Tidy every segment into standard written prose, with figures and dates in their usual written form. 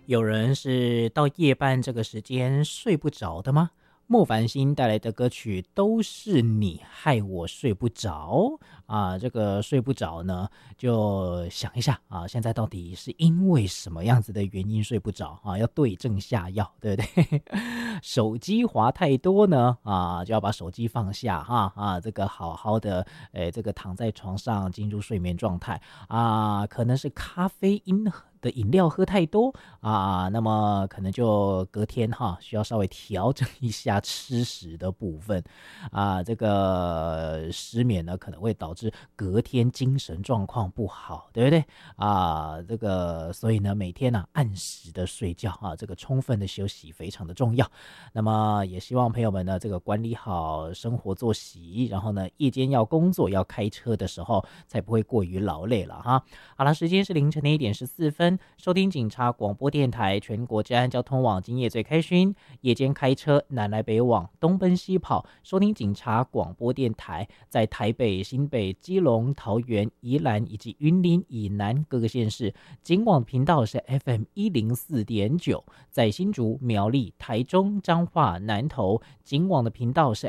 有人是到夜半这个时间睡不着的吗？莫凡星带来的歌曲都是你害我睡不着啊！这个睡不着呢，就想一下啊，现在到底是因为什么样子的原因睡不着啊？要对症下药，对不对？手机滑太多呢啊，就要把手机放下这个好好的，这个躺在床上进入睡眠状态啊，可能是咖啡因的饮料喝太多啊，那么可能就隔天需要稍微调整一下吃食的部分啊，这个失眠呢可能会导致隔天精神状况不好，对不对啊？这个所以呢每天按时的睡觉啊，这个充分的休息非常的重要。那么也希望朋友们呢这个管理好生活作息，然后呢夜间要工作要开车的时候才不会过于劳累了哈。好了，时间是凌晨的1:14，收听警察广播电台全国治安交通网，今夜最开勋，夜间开车南来北往东奔西跑，收听警察广播电台，在台北、新北、基隆、桃园、宜兰以及云林以南各个县市，警广频道是 FM104.9，在新竹、苗栗、台中、彰化、南投，警广的频道是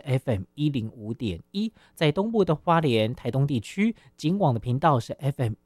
FM105.1，在东部的花莲、台东地区，警广的频道是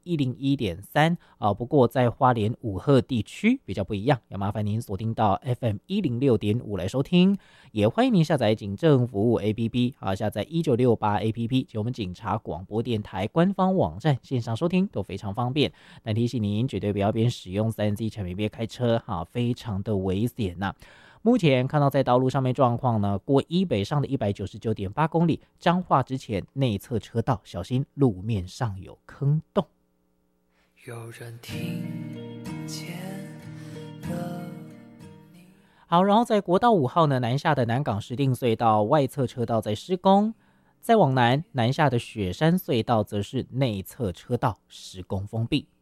FM101.3不过在花莲武鹤地区比较不一样，要麻烦您锁定到 FM106.5来收听，也欢迎您下载警政服务 APP 下载1968 APP 及我们警察广播电台官方网站，线上收听都非常方便。但提醒您绝对不要边使用 3C 产品边开车非常的危险目前看到在道路上面状况呢，过一北上的199.8公里，彰化之前内侧车道小心路面上有坑洞。有人听见了你。好，然后在国道5号呢南下的南港石碇隧道外侧车道在施工，再往南下的雪山隧道则是内侧车道施工封闭。